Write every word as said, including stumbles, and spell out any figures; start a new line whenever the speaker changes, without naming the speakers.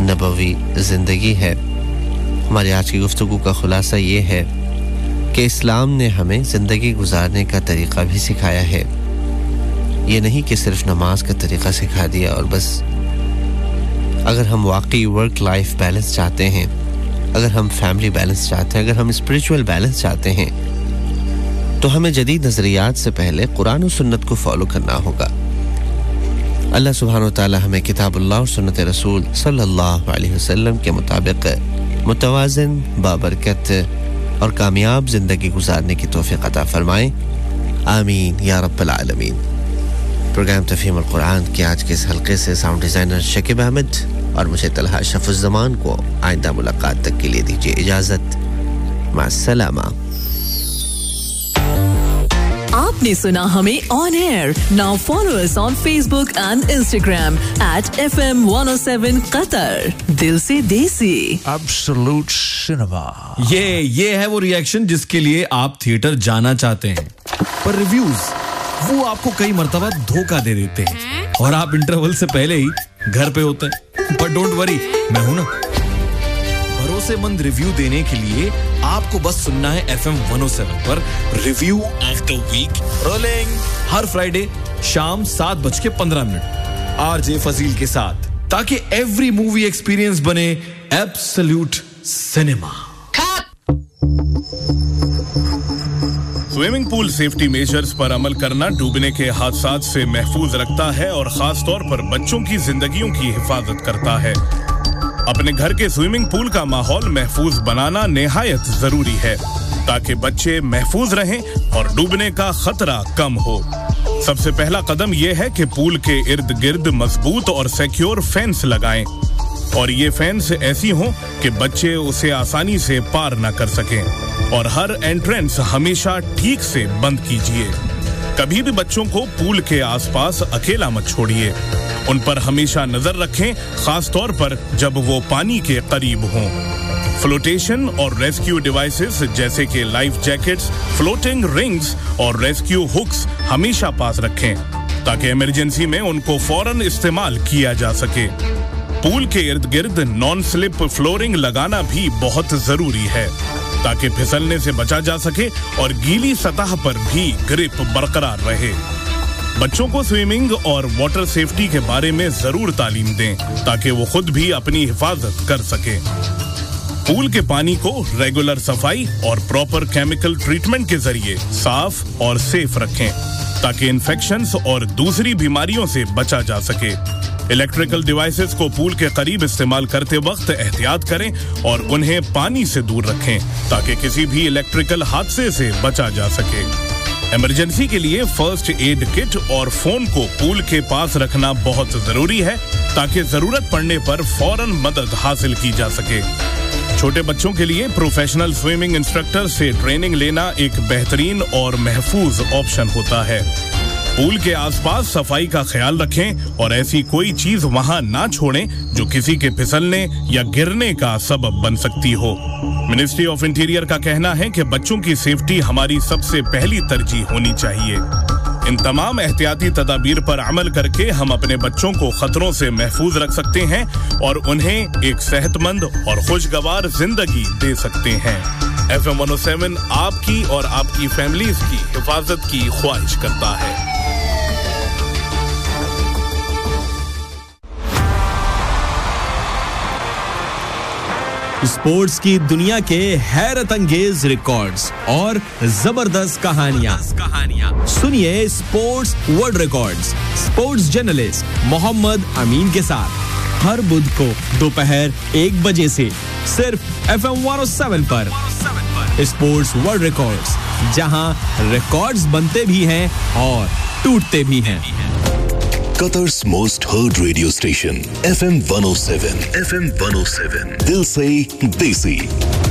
नबवी ज़िंदगी है। हमारी आज की गुफ्तगू का खुलासा ये है कि इस्लाम ने हमें ज़िंदगी गुजारने का तरीक़ा भी सिखाया है। ये नहीं कि सिर्फ नमाज का तरीक़ा सिखा दिया और बस। अगर हम वाकई वर्क लाइफ बैलेंस चाहते हैं, अगर हम फैमिली बैलेंस चाहते हैं, अगर हम स्पिरिचुअल बैलेंस चाहते हैं, तो हमें जदीद नज़रियात से पहले कुरान और सुन्नत को फॉलो करना होगा। अल्लाह सुब्हानहू व तआला हमें किताबुल्लाह और सुन्नत रसूल सल्लल्लाहु अलैहि वसल्लम के मुताबिक मुतवाज़िन, बाबरकत और कामयाब ज़िंदगी गुजारने की तौफीक अता फरमाए। आमीन या रब्बल आलमीन। प्रोग्राम तफ़हीमुल कुरान के आज के इस हल्के से साउंड डिज़ाइनर शकीब अहमद और मुझे तलहा अशरफुज़्ज़मान को आइंदा मुलाकात तक के लिए दीजिए इजाज़त। मास्सलामा।
आपने सुना हमें on air. Now follow us on Facebook and Instagram at F M one O seven Qatar. दिल से देसी
एब्सोल्यूट सिनेमा।
ये ये है वो रिएक्शन जिसके लिए आप थिएटर जाना चाहते हैं, पर रिव्यूज वो आपको कई मर्तबा धोखा दे देते हैं और आप इंटरवल से पहले ही घर पे होते हैं। बट डोंट वरी, मैं हूं ना। भरोसेमंद रिव्यू देने के लिए आपको बस सुनना है F M one O seven पर review of the week rolling her Friday शाम सात बज के पंद्रह मिनट आरजे फजील के साथ, ताकि एवरी मूवी एक्सपीरियंस बने absolute cinema.
Swimming pool safety measures पर अमल करना डूबने के हादसात से महफूज रखता है और खास तौर पर बच्चों की जिंदगियों की हिफाजत करता है। अपने घर के स्विमिंग पूल का माहौल महफूज बनाना निहायत जरूरी है ताकि बच्चे महफूज रहें और डूबने का खतरा कम हो। सबसे पहला कदम यह है कि पूल के इर्द गिर्द मजबूत और सिक्योर फेंस लगाएं और ये फेंस ऐसी हो कि बच्चे उसे आसानी से पार न कर सकें और हर एंट्रेंस हमेशा ठीक से बंद कीजिए। कभी भी बच्चों को पूल के आसपास अकेला मत छोड़िए। उन पर हमेशा नजर रखें, खास तौर पर जब वो पानी के करीब हों। फ्लोटेशन और रेस्क्यू डिवाइसेस जैसे कि लाइफ जैकेट्स, फ्लोटिंग रिंग्स और रेस्क्यू हुक्स हमेशा पास रखें ताकि इमरजेंसी में उनको फौरन इस्तेमाल किया जा सके। पूल के इर्द गिर्द नॉन स्लिप फ्लोरिंग लगाना भी बहुत जरूरी है ताकि फिसलने से बचा जा सके और गीली सतह पर भी ग्रिप बरकरार रहे। बच्चों को स्विमिंग और वाटर सेफ्टी के बारे में जरूर तालीम दें ताकि वो खुद भी अपनी हिफाजत कर सके। पूल के पानी को रेगुलर सफाई और प्रॉपर केमिकल ट्रीटमेंट के जरिए साफ और सेफ रखें ताकि इन्फेक्शंस और दूसरी बीमारियों से बचा जा सके। इलेक्ट्रिकल डिवाइसेस को पूल के करीब इस्तेमाल करते वक्त एहतियात करें और उन्हें पानी से दूर रखें ताकि किसी भी इलेक्ट्रिकल हादसे से बचा जा सके। इमरजेंसी के लिए फर्स्ट एड किट और फोन को पूल के पास रखना बहुत जरूरी है ताकि जरूरत पड़ने पर फौरन मदद हासिल की जा सके। छोटे बच्चों के लिए प्रोफेशनल स्विमिंग इंस्ट्रक्टर से ट्रेनिंग लेना एक बेहतरीन और महफूज ऑप्शन होता है। पूल के आसपास सफाई का ख्याल रखें और ऐसी कोई चीज वहां ना छोड़ें जो किसी के फिसलने या गिरने का सबब बन सकती हो। मिनिस्ट्री ऑफ इंटीरियर का कहना है कि बच्चों की सेफ्टी हमारी सबसे पहली तरजीह होनी चाहिए। इन तमाम एहतियाती तदाबीर पर अमल करके हम अपने बच्चों को खतरों से महफूज रख सकते हैं और उन्हें एक सेहतमंद और खुशगवार जिंदगी दे सकते हैं। F M one O seven आपकी और आपकी फैमिलीज की हिफाजत की ख्वाहिश करता है।
स्पोर्ट्स की दुनिया के हैरत अंगेज रिकॉर्ड्स और जबरदस्त कहानियां कहानियां सुनिए sports world records sports journalist Mohammad अमीन के साथ हर बुध को दोपहर एक बजे से सिर्फ F M one O seven पर स्पोर्ट्स वर्ल्ड रिकॉर्ड्स, जहां रिकॉर्ड्स बनते भी हैं और टूटते भी हैं।
Qatar's most heard radio station, F M one oh seven. F M one oh seven. Dil se Desi.